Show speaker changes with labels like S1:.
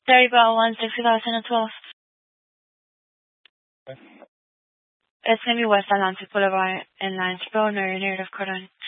S1: Sorry about 2012. It's maybe West Atlantic Boulevard in Lansborough, near of Curran.